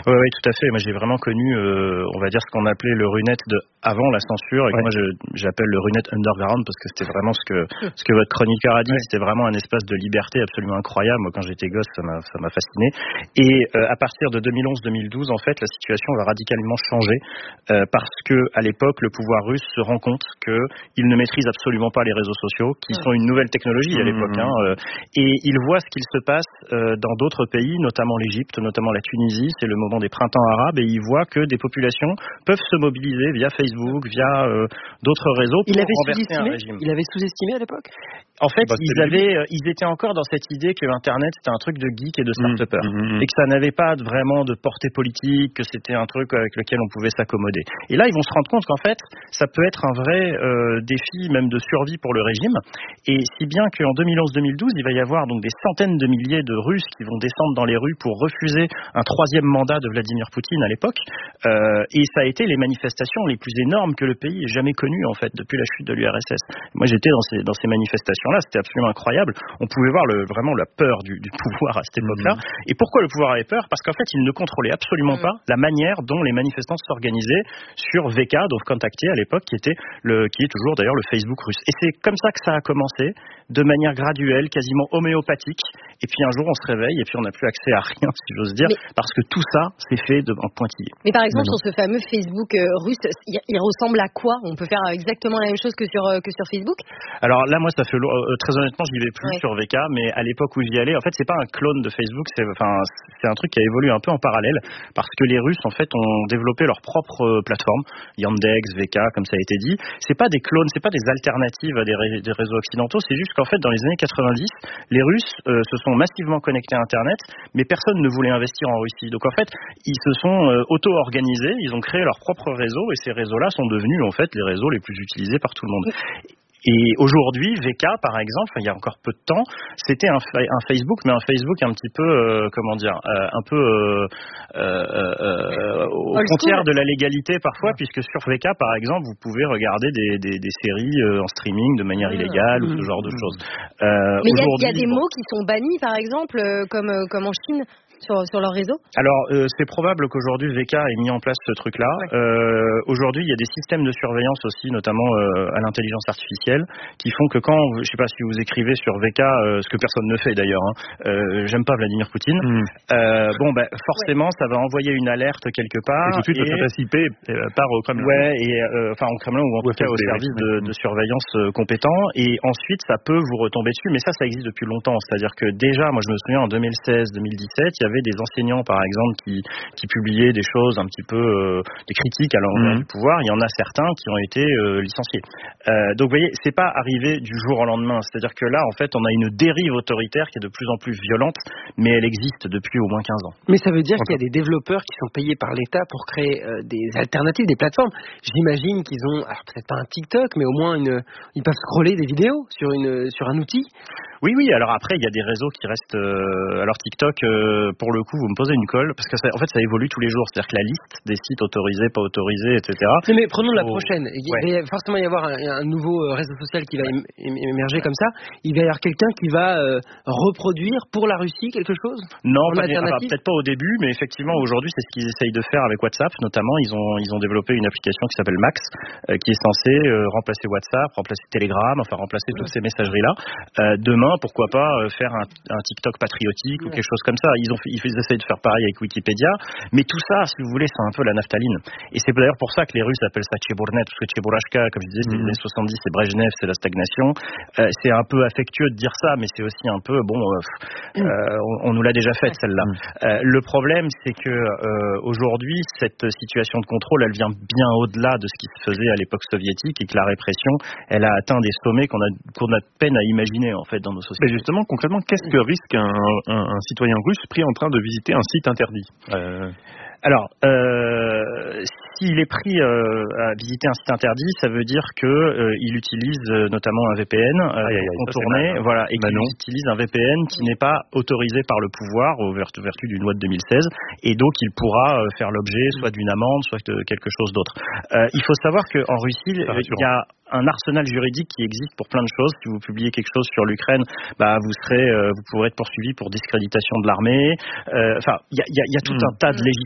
Oui, tout à fait. Moi, j'ai vraiment connu, on va dire, ce qu'on appelait le Runet de avant la censure, et que moi, j'appelle le Runet underground, parce que c'était vraiment ce que votre chroniqueur a dit. C'était vraiment un espace de liberté absolument incroyable. Moi, quand j'étais gosse, ça m'a fasciné. Et à partir de 2011-2012, en fait, la situation va radicalement changer, parce que à l'époque, le pouvoir russe se rend compte qu'il ne maîtrise absolument pas les réseaux sociaux, qui sont une nouvelle technologie à l'époque, et il voit ce qu'il se passe dans d'autres pays, notamment l'Égypte, notamment la Tunisie. C'est le moment des printemps arabes, et il voit que des populations peuvent se mobiliser via Facebook, via d'autres réseaux pour renverser un régime. Il avait sous-estimé à l'époque ? En fait, ils étaient encore dans cette idée que Internet c'était un truc de geek et de start-upper, et que ça n'avait pas vraiment de portée politique, que c'était un truc avec lequel on pouvait s'accommoder. Et là, ils vont se rendre compte qu'en fait, ça peut être un vrai défi, même de survie pour le régime. Et si bien qu'en 2011-2012, il va y avoir donc des centaines de milliers de Russes qui vont descendre dans les rues pour refuser un troisième mandat de Vladimir Poutine à l'époque. Et ça a été les manifestations les plus énormes que le pays ait jamais connues, en fait, depuis la chute de l'URSS. Moi, j'étais dans ces manifestations-là, c'était absolument incroyable. On pouvait voir vraiment la peur du pouvoir à cette époque-là. Et pourquoi le pouvoir avait peur ? Parce qu'en fait, il ne contrôlait absolument pas la manière dont les manifestants s'organisaient sur VK, donc Contacté à l'époque, qui est toujours d'ailleurs le Facebook russe. Et c'est comme ça que ça a commencé, de manière graduelle, quasiment homéopathique. Et puis un jour, on se réveille et puis on n'a plus accès à rien, si j'ose dire, parce que tout ça, c'est fait en pointillé. Mais par exemple, sur ce fameux Facebook russe, il ressemble à quoi ? On peut faire exactement la même chose que sur Facebook ? Alors là, moi, ça fait très honnêtement, j'y vais plus sur VK, mais à l'époque où j'y allais, en fait, c'est pas un clone de Facebook, c'est un truc qui a évolué un peu en parallèle, parce que les Russes, en fait, ont développé leur propre plateforme, Yandex, VK, comme ça a été dit. C'est pas des clones, c'est pas des alternatives à des réseaux occidentaux, c'est juste qu'en fait, dans les années 90, les Russes se sont massivement connectés à Internet, mais personne ne voulait investir en Russie. Donc en fait, ils se sont auto-organisés, ils ont créé leur propre réseau, et ces réseaux-là sont devenus en fait les réseaux les plus utilisés par tout le monde. Et aujourd'hui, VK, par exemple, il y a encore peu de temps, c'était un Facebook, mais un Facebook un petit peu, aux frontières de la légalité parfois, puisque sur VK, par exemple, vous pouvez regarder des séries en streaming de manière illégale ou ce genre de choses. Mais il y a des mots qui sont bannis, par exemple, comme en Chine. Sur leur réseau ? Alors, c'est probable qu'aujourd'hui VK ait mis en place ce truc-là. Aujourd'hui, il y a des systèmes de surveillance aussi, notamment à l'intelligence artificielle, qui font que quand, je sais pas si vous écrivez sur VK, ce que personne ne fait d'ailleurs, j'aime pas Vladimir Poutine, forcément, ça va envoyer une alerte quelque part. Et tout de suite, votre adresse IP part au Kremlin. Au Kremlin ou en tout cas au service de surveillance compétent. Et ensuite, ça peut vous retomber dessus. Mais ça existe depuis longtemps. C'est-à-dire que déjà, moi, je me souviens en 2016-2017, il y avait des enseignants, par exemple, qui publiaient des choses un petit peu, des critiques à l'envers du pouvoir. Il y en a certains qui ont été licenciés. Donc, vous voyez, c'est pas arrivé du jour au lendemain. C'est-à-dire que là, en fait, on a une dérive autoritaire qui est de plus en plus violente, mais elle existe depuis au moins 15 ans. Mais ça veut dire qu'il y a des développeurs qui sont payés par l'État pour créer des alternatives, des plateformes. J'imagine qu'ils ont, alors peut-être pas un TikTok, mais au moins ils peuvent scroller des vidéos sur un outil. Oui. Alors après, il y a des réseaux qui restent. Alors TikTok, pour le coup, vous me posez une colle parce que en fait, ça évolue tous les jours. C'est-à-dire que la liste des sites autorisés, pas autorisés, etc. Mais prenons la prochaine. Il va forcément y avoir un nouveau réseau social qui va émerger comme ça. Il va y avoir quelqu'un qui va reproduire pour la Russie quelque chose ? Non, peut-être pas au début, mais effectivement, aujourd'hui, c'est ce qu'ils essayent de faire avec WhatsApp, notamment. Ils ont développé une application qui s'appelle Max, qui est censée remplacer WhatsApp, remplacer Telegram, remplacer toutes ces messageries-là. Demain, pourquoi pas faire un TikTok patriotique ou quelque chose comme ça. Ils essayent de faire pareil avec Wikipédia, mais tout ça, si vous voulez, c'est un peu la naphtaline. Et c'est d'ailleurs pour ça que les Russes appellent ça Cheburnet, parce que Cheburashka, comme je disais, c'est les années 70, c'est Brejnev, c'est la stagnation. C'est un peu affectueux de dire ça, mais c'est aussi un peu, on nous l'a déjà faite celle-là. Le problème, c'est que aujourd'hui, cette situation de contrôle, elle vient bien au-delà de ce qui se faisait à l'époque soviétique, et que la répression, elle a atteint des sommets qu'on a peine à imaginer en fait dans nos sociétés. Mais justement, concrètement, qu'est-ce que risque un citoyen russe pris en train de visiter un site interdit ? Alors, s'il est pris à visiter un site interdit, ça veut dire qu'il utilise notamment un VPN contourné, et qu'il utilise un VPN qui n'est pas autorisé par le pouvoir au vertu d'une loi de 2016, et donc il pourra faire l'objet soit d'une amende, soit de quelque chose d'autre. Il faut savoir qu'en Russie, il y a un arsenal juridique qui existe pour plein de choses. Si vous publiez quelque chose sur l'Ukraine, vous pourrez être poursuivi pour discréditation de l'armée. Il y a tout un tas de